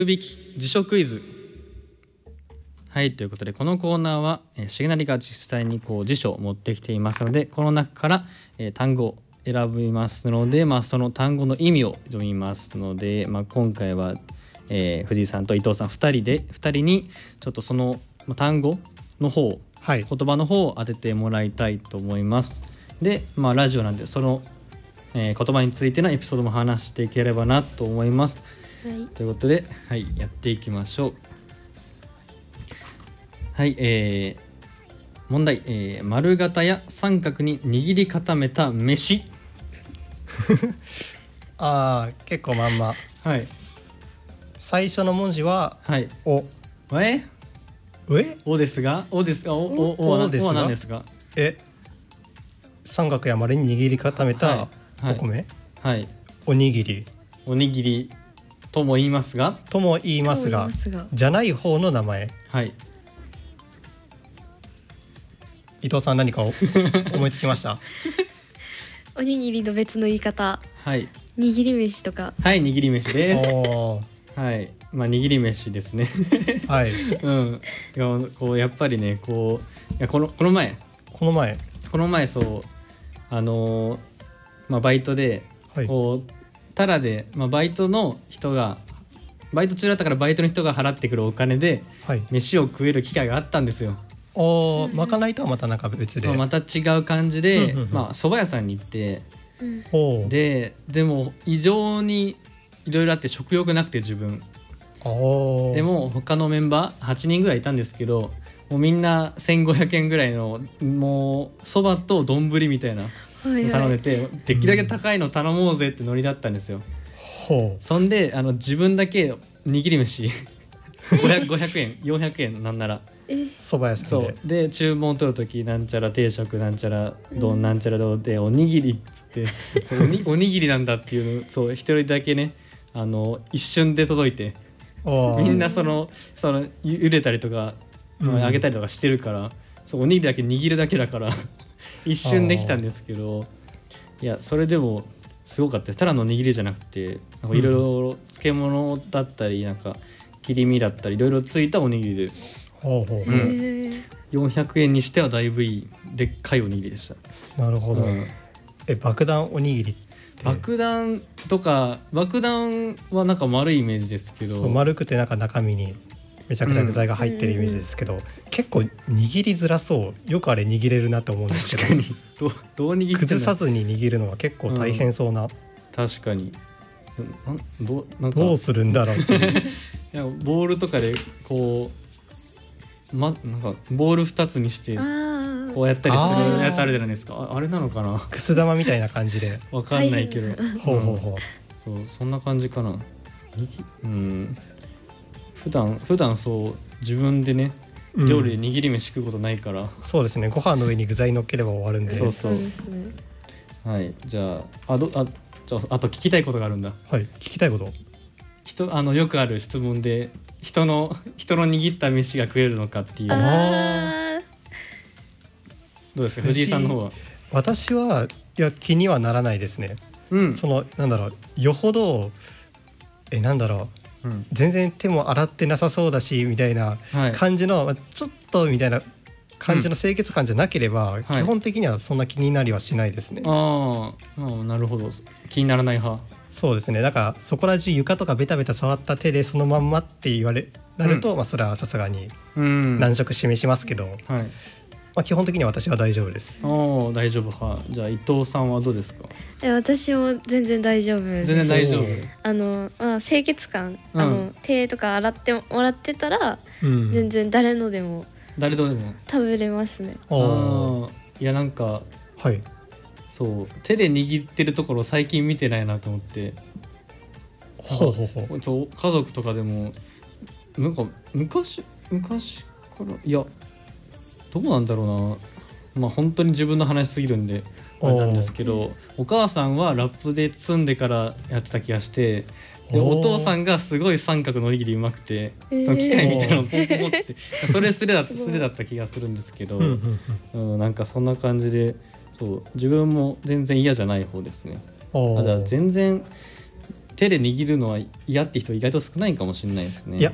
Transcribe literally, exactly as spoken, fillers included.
引き辞書クイズ。はい、ということでこのコーナーはえー重成が実際にこう辞書を持ってきていますので、この中から、えー単語を選びますので、まあ、その単語の意味を読みますので、まあ、今回は、えー藤井さんと伊藤さんふたりでふたりにちょっとそのまあ単語の方、 はい、 言葉の方を当ててもらいたいと思います。で、まあ、ラジオなんでその、えー言葉についてのエピソードも話していければなと思います。 はい、 ということで、はい、やっていきましょう。はい、えー、問題、えー丸型や三角に握り固めた飯。 あー結構まんま。 はい最初の文字ははいお。 ええおですがおですがおおおはおですがおは何ですか。 え三角や丸に握り固めたはいはいお米、 はい、 おにぎりおにぎりとも言いますが、 とも言いますがと言いますがじゃない方の名前。 はい伊藤さん何かお思いつきました？ おにぎりの別の言い方、 はい握り飯とか。 はい、握り飯です。 おーはい、まあ握り飯ですね。 はいうんいやこうやっぱりねこういやこのこの前この前この前そうあのーまあバイトではいこうタダで、まあ、バイトの人がバイト中だったからバイトの人が払ってくるお金ではい飯を食える機会があったんですよ。 おーまかないとはまたなんか別で、 まあ、また違う感じで、 うんうんうんまあ蕎麦屋さんに行ってうんおーででも異常にいろいろあって食欲なくて自分おーでも他のメンバーはちにんぐらいいたんですけど、もうみんなせんごひゃくえんぐらいのもう蕎麦と丼みたいなはいはい。 頼んでて、できるだけ高いの頼もうぜってノリだったんですよ。 ほそんであの自分だけ握り飯ごひゃく、ごひゃくえんよんひゃくえんなんならえう蕎麦屋さんそでうで注文取るときなんちゃら定食なんちゃら丼なんちゃら丼でおにぎりっつってそうおにおにぎりなんだっていうのそう一人だけねあの一瞬で届いて、 おーみんなそのそのゆ茹でたりとか、 うん揚げたりとかしてるからそうおにぎりだけ握るだけだから一瞬できたんですけど、いやそれでもすごかったです。ただの握りじゃなくてなんかいろいろ漬物だったりなんか切り身だったりいろいろついたおにぎりでほうほうほう、 うんへーよんひゃくえんにしてはだいぶいいでっかいおにぎりでした。 なるほど、 うんえ爆弾おにぎりって爆弾とか爆弾はなんか丸いイメージですけど、 そう丸くてなんか中身にめちゃくちゃ具材が入ってるイメージですけど、結構握りづらそう。よくあれ握れるなって思うんですけど確かにどうどう握ってんの崩さずに握るのは結構大変そうな、 確かになんどうなんかどうするんだろうっていういやボールとかでこう、ま、なんかボールふたつにしてあーこうやったりするやつあるじゃないですか。あ、あれなのかなくす玉みたいな感じでわかんないけど、 大変ほうほうほう、 そうそんな感じかな。にぎうん普段普段そう自分でねうん料理で握り飯食うことないから、 そうですね。ご飯の上に具材乗っければ終わるんで、 そうそうそうですね。 はいじゃああどあじゃああと聞きたいことがあるんだ。 はい、聞きたいこと人あのよくある質問で人の人の握った飯が食えるのかっていう。 あどうですか藤井藤井さんの方は。 私はいや気にはならないですね。 うんそのなんだろう、よほどえなんだろううん全然手も洗ってなさそうだしみたいなはい感じの、まあちょっとみたいな感じの清潔感じゃなければ、 はい基本的にはそんな気になりはしないですね。 あーあーなるほど気にならない派。 そうですね。だからそこら中床とかベタベタ触った手でそのまんまって言われなると、まあそれはさすがにうん難色示しますけど、 はいまあ基本的には私は大丈夫です。 おー大丈夫派。じゃあ伊藤さんはどうですか。 ーえ私も全然大丈夫です。 全然大丈夫。 あの、まあ、清潔感、 うんあの手とか洗ってもらってたら、 うん、 全然誰のでも誰とでも。 食べれますね。 あーあーいやなんかはい。 そう手で握ってるところ最近見てないなと思って。 ほうほうほう。 そう家族とかでもなんか昔昔からいやどうなんだろうな。まあ本当に自分の話すぎるんであれなんですけど、お母さんはラップで包んでからやってた気がして、でおーお父さんがすごい三角のおにぎりうまくて、 えーその機械みたいなのをポンポンポンってそれすれだすごいすれだった気がするんですけど、 うんうんうんうん、なんかそんな感じでそう自分も全然嫌じゃない方ですね。 おーあじゃあ全然手で握るのは嫌って人意外と少ないかもしれないですね。 いや